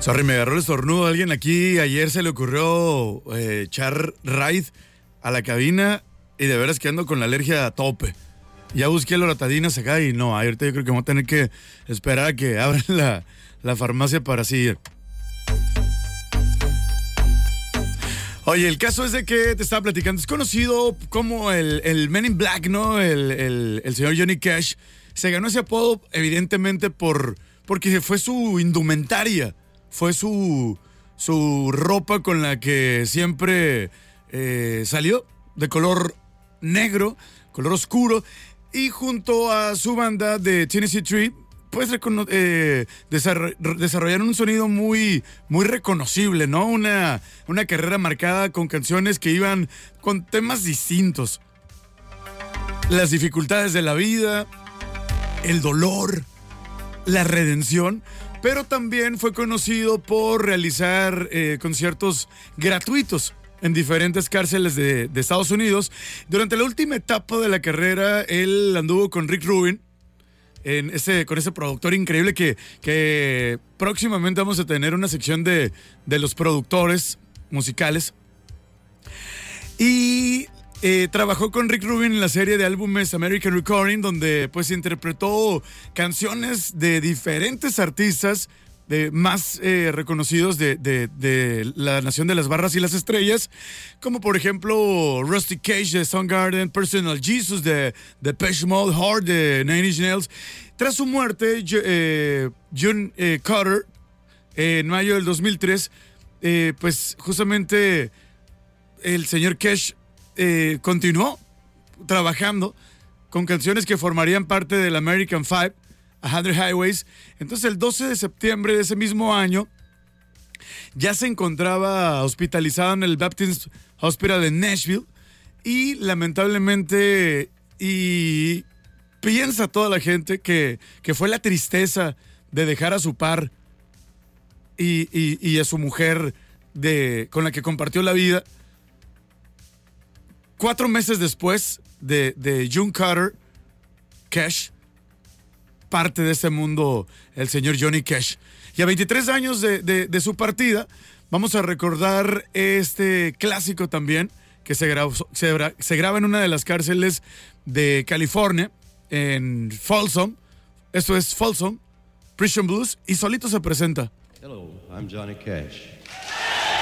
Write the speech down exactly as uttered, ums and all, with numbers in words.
Sorry, me agarró el estornudo. Alguien aquí ayer se le ocurrió eh, echar raid a la cabina y de veras que ando con la alergia a tope. Ya busqué loratadina acá y no, ahorita yo creo que vamos a tener que esperar a que abran la, la farmacia para así. Oye, el caso es de que te estaba platicando, es conocido como el, el Men in Black, ¿no? El, el, el señor Johnny Cash. Se ganó ese apodo evidentemente por, porque fue su indumentaria, fue su, su ropa con la que siempre eh, salió, de color negro, color oscuro, y junto a su banda de Tennessee Tree, pues eh, desarrollaron un sonido muy, muy reconocible, ¿no? Una, una carrera marcada con canciones que iban con temas distintos. Las dificultades de la vida, el dolor, la redención, pero también fue conocido por realizar eh, conciertos gratuitos en diferentes cárceles de, de Estados Unidos. Durante la última etapa de la carrera, él anduvo con Rick Rubin, en ese, con ese productor increíble que, que próximamente vamos a tener una sección de, de los productores musicales. Y eh, trabajó con Rick Rubin en la serie de álbumes American Recording, donde pues interpretó canciones de diferentes artistas de más eh, reconocidos de, de, de la nación de las barras y las estrellas, como por ejemplo Rusty Cage de Soundgarden, Personal Jesus de Depeche Mode, Heart de Nine Inch Nails. Tras su muerte, eh, John eh, Carter, eh, en mayo del dos mil tres, eh, pues justamente el señor Cash eh, continuó trabajando con canciones que formarían parte del American Five, A Hundred Highways. Entonces el doce de septiembre de ese mismo año ya se encontraba hospitalizado en el Baptist Hospital de Nashville y lamentablemente, y piensa toda la gente que, que fue la tristeza de dejar a su par y, y, y a su mujer de, con la que compartió la vida. Cuatro meses después de, de June Carter, Cash parte de este mundo, el señor Johnny Cash. Y a veintitrés años de, de, de su partida, vamos a recordar este clásico también, que se, grabó, se, se graba en una de las cárceles de California, en Folsom. Esto es Folsom Prison Blues, y solito se presenta. Hello, I'm Johnny Cash.